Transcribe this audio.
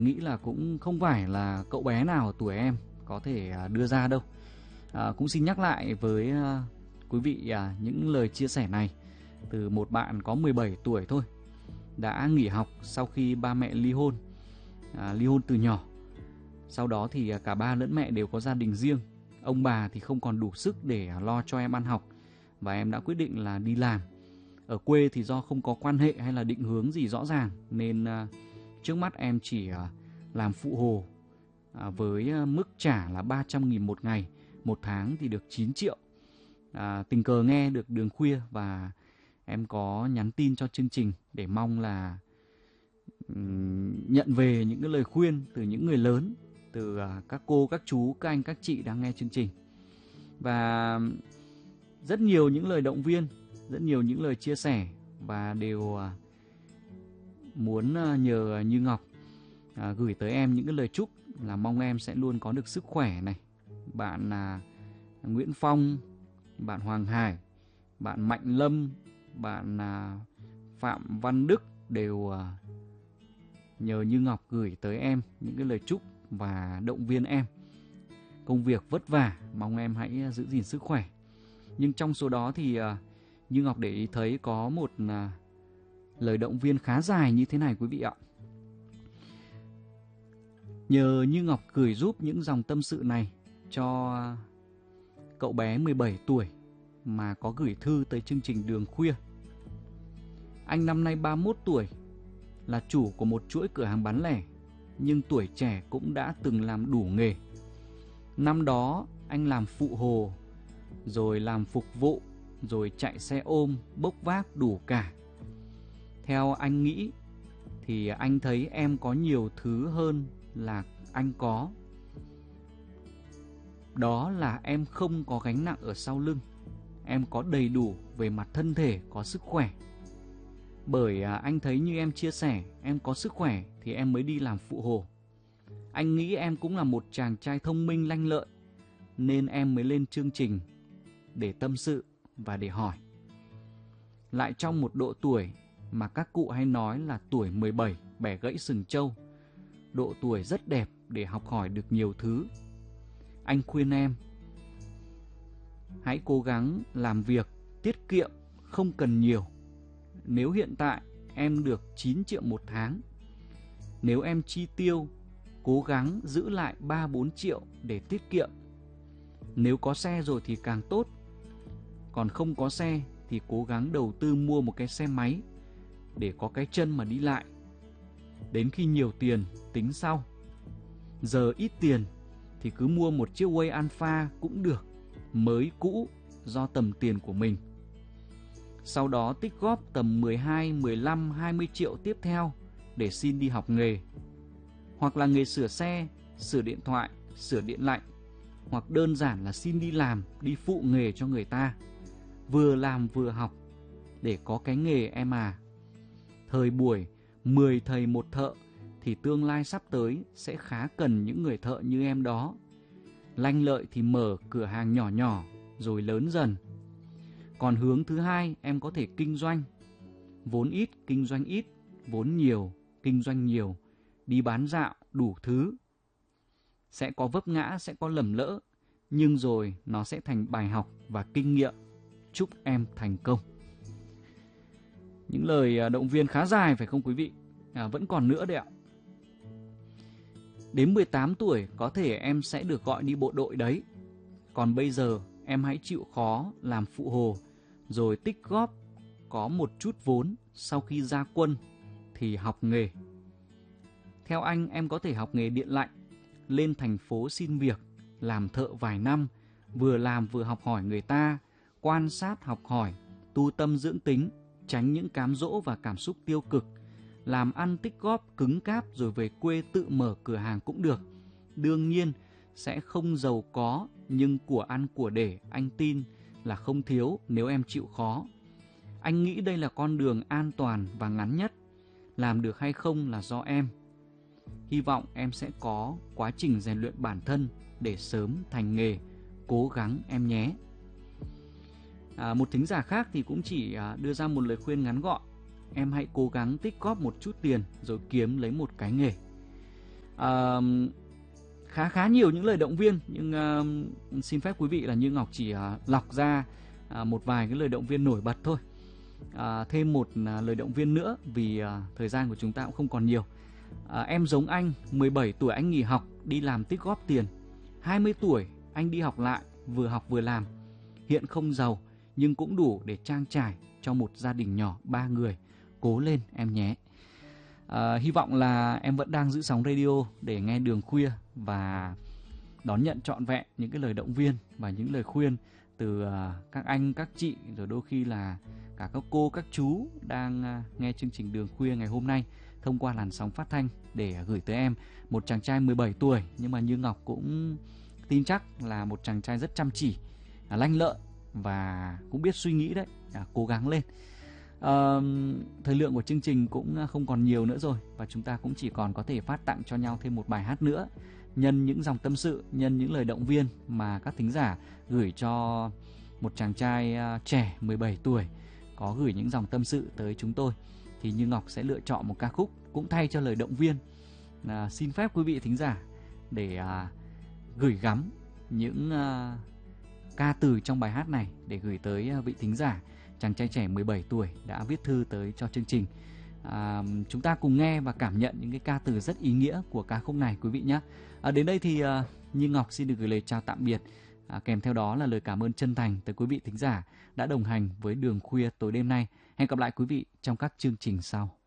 Nghĩ là cũng không phải là cậu bé nào tuổi em có thể đưa ra đâu. Cũng xin nhắc lại với quý vị những lời chia sẻ này từ một bạn có 17 tuổi thôi, đã nghỉ học sau khi ba mẹ ly hôn, ly hôn từ nhỏ. Sau đó thì cả ba lẫn mẹ đều có gia đình riêng. Ông bà thì không còn đủ sức để lo cho em ăn học, và em đã quyết định là đi làm. Ở quê thì do không có quan hệ hay là định hướng gì rõ ràng, nên trước mắt em chỉ làm phụ hồ với mức trả là 300.000 một ngày, một tháng thì được 9 triệu. Tình cờ nghe được Đường Khuya và em có nhắn tin cho chương trình để mong là nhận về những cái lời khuyên từ những người lớn, từ các cô, các chú, các anh, các chị đang nghe chương trình. Và rất nhiều những lời động viên, rất nhiều những lời chia sẻ, và đều muốn nhờ Như Ngọc gửi tới em những cái lời chúc là mong em sẽ luôn có được sức khỏe này. Bạn Nguyễn Phong, bạn Hoàng Hải, bạn Mạnh Lâm, bạn Phạm Văn Đức đều nhờ Như Ngọc gửi tới em những cái lời chúc và động viên em. Công việc vất vả, mong em hãy giữ gìn sức khỏe. Nhưng trong số đó thì Như Ngọc để ý thấy có một lời động viên khá dài như thế này quý vị ạ. Nhờ Như Ngọc gửi giúp những dòng tâm sự này cho cậu bé 17 tuổi mà có gửi thư tới chương trình Đường Khuya. Anh năm nay 31 tuổi, là chủ của một chuỗi cửa hàng bán lẻ, nhưng tuổi trẻ cũng đã từng làm đủ nghề. Năm đó anh làm phụ hồ, rồi làm phục vụ, rồi chạy xe ôm, bốc vác đủ cả. Theo anh nghĩ thì anh thấy em có nhiều thứ hơn là anh có. Đó là em không có gánh nặng ở sau lưng. Em có đầy đủ về mặt thân thể, có sức khỏe. Bởi anh thấy như em chia sẻ, em có sức khỏe thì em mới đi làm phụ hồ. Anh nghĩ em cũng là một chàng trai thông minh lanh lợi, nên em mới lên chương trình để tâm sự và để hỏi. Lại trong một độ tuổi mà các cụ hay nói là tuổi 17 bẻ gãy sừng trâu, độ tuổi rất đẹp để học hỏi được nhiều thứ. Anh khuyên em hãy cố gắng làm việc tiết kiệm, không cần nhiều. Nếu hiện tại em được 9 triệu một tháng, nếu em chi tiêu, cố gắng giữ lại 3-4 triệu để tiết kiệm. Nếu có xe rồi thì càng tốt. Còn không có xe thì cố gắng đầu tư mua một cái xe máy để có cái chân mà đi lại. Đến khi nhiều tiền tính sau. Giờ ít tiền thì cứ mua một chiếc Way Alpha cũng được, mới cũ do tầm tiền của mình. Sau đó tích góp tầm 12, 15, 20 triệu tiếp theo để xin đi học nghề. Hoặc là nghề sửa xe, sửa điện thoại, sửa điện lạnh. Hoặc đơn giản là xin đi làm, đi phụ nghề cho người ta. Vừa làm vừa học để có cái nghề em à. Thời buổi 10 thầy một thợ thì tương lai sắp tới sẽ khá cần những người thợ như em đó. Lanh lợi thì mở cửa hàng nhỏ nhỏ rồi lớn dần. Còn hướng thứ hai, em có thể kinh doanh. Vốn ít, kinh doanh ít. Vốn nhiều, kinh doanh nhiều. Đi bán dạo, đủ thứ. Sẽ có vấp ngã, sẽ có lầm lỡ, nhưng rồi nó sẽ thành bài học và kinh nghiệm. Chúc em thành công. Những lời động viên khá dài phải không quý vị? Vẫn còn nữa đấy ạ. Đến 18 tuổi có thể em sẽ được gọi đi bộ đội đấy. Còn bây giờ em hãy chịu khó làm phụ hồ, rồi tích góp có một chút vốn, sau khi ra quân thì học nghề. Theo anh, em có thể học nghề điện lạnh, lên thành phố xin việc, làm thợ vài năm, vừa làm vừa học hỏi người ta, quan sát học hỏi, tu tâm dưỡng tính, tránh những cám dỗ và cảm xúc tiêu cực. Làm ăn tích góp cứng cáp rồi về quê tự mở cửa hàng cũng được. Đương nhiên sẽ không giàu có, nhưng của ăn của để anh tin là không thiếu nếu em chịu khó. Anh nghĩ đây là con đường an toàn và ngắn nhất. Làm được hay không là do em. Hy vọng em sẽ có quá trình rèn luyện bản thân để sớm thành nghề. Cố gắng em nhé. Một thính giả khác thì cũng chỉ đưa ra một lời khuyên ngắn gọn. Em hãy cố gắng tích góp một chút tiền rồi kiếm lấy một cái nghề. khá nhiều những lời động viên, nhưng xin phép quý vị là Như Ngọc chỉ lọc ra một vài cái lời động viên nổi bật thôi. Thêm một lời động viên nữa vì thời gian của chúng ta cũng không còn nhiều. Em giống anh, 17 tuổi anh nghỉ học đi làm tích góp tiền. 20 tuổi anh đi học lại, vừa học vừa làm. Hiện không giàu nhưng cũng đủ để trang trải cho một gia đình nhỏ 3 người. Cố lên em nhé. Hy vọng là em vẫn đang giữ sóng radio để nghe Đường Khuya và đón nhận trọn vẹn những cái lời động viên và những lời khuyên từ các anh, các chị, rồi đôi khi là cả các cô, các chú đang nghe chương trình Đường Khuya ngày hôm nay thông qua làn sóng phát thanh để gửi tới em. Một chàng trai 17 tuổi nhưng mà Như Ngọc cũng tin chắc là một chàng trai rất chăm chỉ, lanh lợi và cũng biết suy nghĩ đấy, cố gắng lên. Thời lượng của chương trình cũng không còn nhiều nữa rồi và chúng ta cũng chỉ còn có thể phát tặng cho nhau thêm một bài hát nữa, nhân những dòng tâm sự, nhân những lời động viên mà các thính giả gửi cho một chàng trai trẻ 17 tuổi có gửi những dòng tâm sự tới chúng tôi, thì Như Ngọc sẽ lựa chọn một ca khúc cũng thay cho lời động viên. Xin phép quý vị thính giả để gửi gắm những ca từ trong bài hát này để gửi tới vị thính giả, chàng trai trẻ 17 tuổi đã viết thư tới cho chương trình. Chúng ta cùng nghe và cảm nhận những cái ca từ rất ý nghĩa của ca khúc này quý vị nhé. Đến đây thì Như Ngọc xin được gửi lời chào tạm biệt, kèm theo đó là lời cảm ơn chân thành tới quý vị thính giả đã đồng hành với Đường Khuya tối đêm nay. Hẹn gặp lại quý vị trong các chương trình sau.